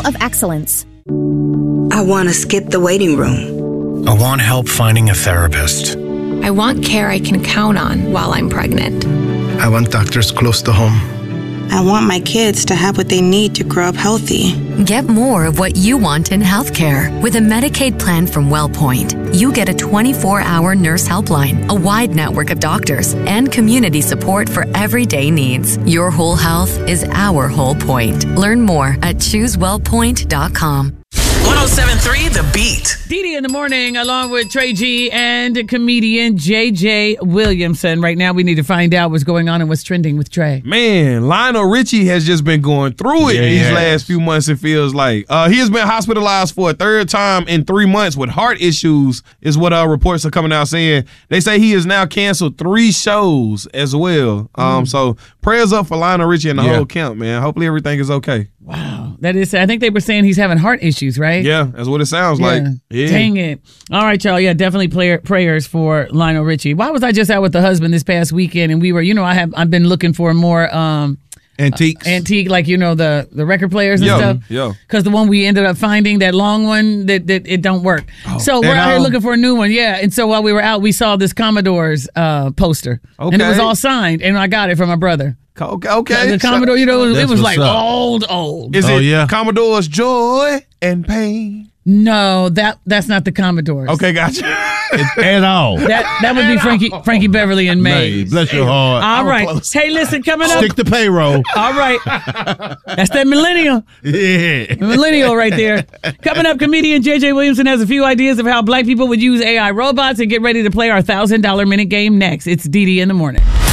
of excellence. I want to skip the waiting room. I want help finding a therapist. I want care I can count on while I'm pregnant. I want doctors close to home. I want my kids to have what they need to grow up healthy. Get more of what you want in healthcare with a Medicaid plan from WellPoint. You get a 24-hour nurse helpline, a wide network of doctors, and community support for everyday needs. Your whole health is our whole point. Learn more at ChooseWellPoint.com. 107.3 The Beat. Dee in the morning, along with Trey G and comedian JJ Williamson. Right now, we need to find out what's going on and what's trending with Trey. Man, Lionel Richie has just been going through it these last few months, it feels like. He has been hospitalized for a third time in 3 months with heart issues, is what reports are coming out saying. They say he has now canceled 3 shows as well. So prayers up for Lionel Richie and the whole camp, man. Hopefully everything is okay. Wow. That is, I think they were saying he's having heart issues, right? Yeah, that's what it sounds like. Yeah. Dang it. All right, y'all. Yeah, definitely prayers for Lionel Richie. Why was I just out with the husband this past weekend and we were, I've been looking for more antique, like, the record players and stuff. Yeah. Because the one we ended up finding, that long one, that it don't work. Oh. So we're out here looking for a new one. Yeah. And so while we were out, we saw this Commodore's poster. Okay. And it was all signed. And I got it from my brother. Okay. The Commodore, it was like old. Is it Commodore's Joy and Pain? No, that's not the Commodores. Okay, gotcha. At all. That would be Frankie Beverly and Maze. Bless your heart. All right. Close. Hey, listen, coming up. Stick the payroll. All right. That's that millennial. Yeah. Millennial right there. Coming up, comedian JJ Williamson has a few ideas of how black people would use AI robots, and get ready to play our $1,000 minute game next. It's Dee in the morning.